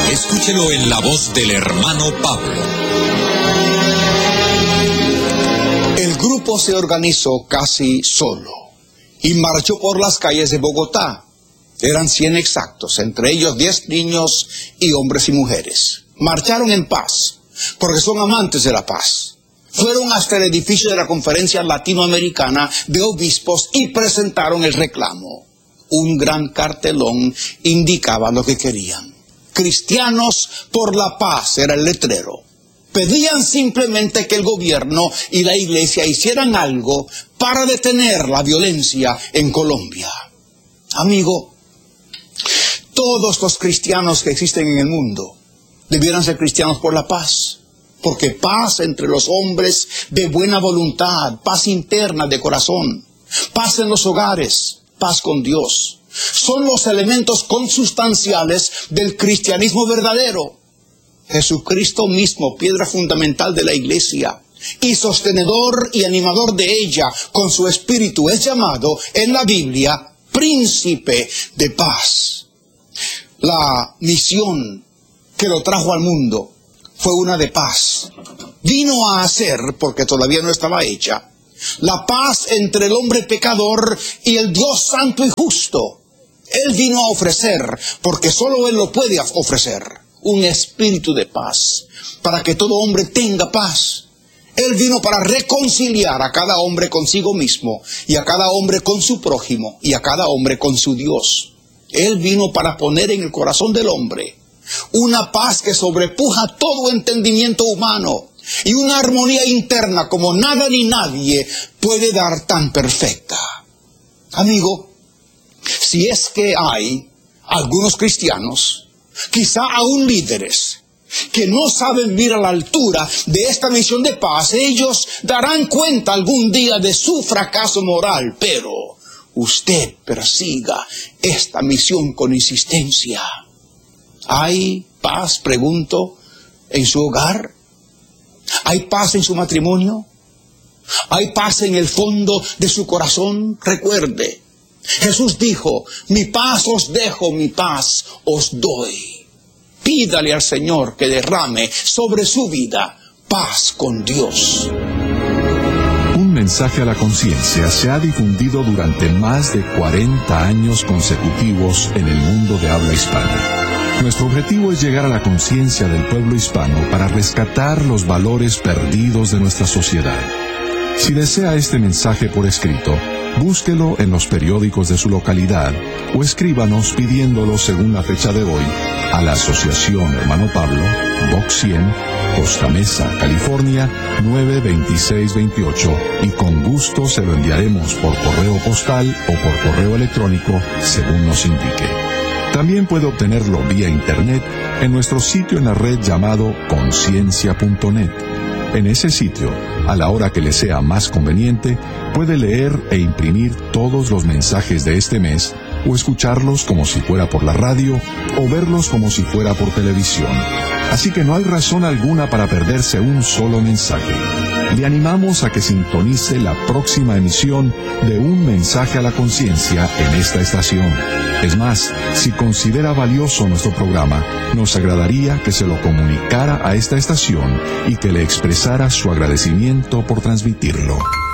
Escúchelo en la voz del hermano Pablo. El grupo se organizó casi solo y marchó por las calles de Bogotá. Eran 100 exactos, entre ellos 10 niños y hombres y mujeres. Marcharon en paz, porque son amantes de la paz. Fueron hasta el edificio de la Conferencia Latinoamericana de Obispos y presentaron el reclamo. Un gran cartelón indicaba lo que querían. Cristianos por la paz era el letrero. Pedían simplemente que el gobierno y la iglesia hicieran algo para detener la violencia en Colombia. Amigo, todos los cristianos que existen en el mundo debieran ser cristianos por la paz, porque paz entre los hombres de buena voluntad, paz interna de corazón, paz en los hogares, paz con Dios, son los elementos consustanciales del cristianismo verdadero. Jesucristo mismo, piedra fundamental de la iglesia y sostenedor y animador de ella con su espíritu, es llamado en la Biblia príncipe de paz. La misión que lo trajo al mundo fue una de paz. Vino a hacer, porque todavía no estaba hecha, la paz entre el hombre pecador y el Dios santo y justo. Él vino a ofrecer, porque solo Él lo puede ofrecer, un espíritu de paz, para que todo hombre tenga paz. Él vino para reconciliar a cada hombre consigo mismo, y a cada hombre con su prójimo, y a cada hombre con su Dios. Él vino para poner en el corazón del hombre una paz que sobrepuja todo entendimiento humano, y una armonía interna como nada ni nadie puede dar tan perfecta. Amigo, si es que hay algunos cristianos, quizá aún líderes, que no saben vivir a la altura de esta misión de paz, ellos darán cuenta algún día de su fracaso moral, pero usted persiga esta misión con insistencia. ¿Hay paz, pregunto, en su hogar? ¿Hay paz en su matrimonio? ¿Hay paz en el fondo de su corazón? Recuerde, Jesús dijo, mi paz os dejo, mi paz os doy. Pídale al Señor que derrame sobre su vida paz con Dios. Un mensaje a la conciencia se ha difundido durante más de 40 años consecutivos en el mundo de habla hispana. Nuestro objetivo es llegar a la conciencia del pueblo hispano para rescatar los valores perdidos de nuestra sociedad. Si desea este mensaje por escrito, búsquelo en los periódicos de su localidad o escríbanos pidiéndolo según la fecha de hoy a la Asociación Hermano Pablo, Box 100, Costa Mesa, California, 92628, y con gusto se lo enviaremos por correo postal o por correo electrónico según nos indique. También puede obtenerlo vía internet en nuestro sitio en la red llamado conciencia.net. En ese sitio, a la hora que le sea más conveniente, puede leer e imprimir todos los mensajes de este mes, o escucharlos como si fuera por la radio, o verlos como si fuera por televisión. Así que no hay razón alguna para perderse un solo mensaje. Le animamos a que sintonice la próxima emisión de Un Mensaje a la Conciencia en esta estación. Es más, si considera valioso nuestro programa, nos agradaría que se lo comunicara a esta estación y que le expresara su agradecimiento por transmitirlo.